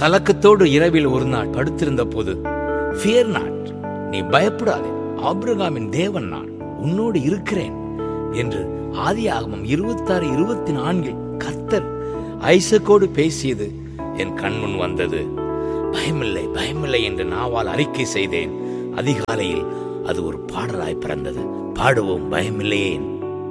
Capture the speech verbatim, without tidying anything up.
கலக்கத்தோடு இரவில் ஒரு நாள் படுத்திருந்த போது, ஃபியர் நாட், நீ பயப்படாதே, ஆபிரகாமின் தேவன் நான் உன்னோடு இருக்கிறேன் என்று ஆதியாகமம் இருபத்தாறு இருபத்தி நான்கில் கர்த்தர் ஐசக்கோடு பேசியது என் கண்முன் வந்தது. பயமில்லை பயமில்லை என்று நாவால் அறிக்கை செய்தேன். அதிகாலையில் அது ஒரு பாடலாய் பிறந்தது. பாடுவோம் பயமில்லையே என்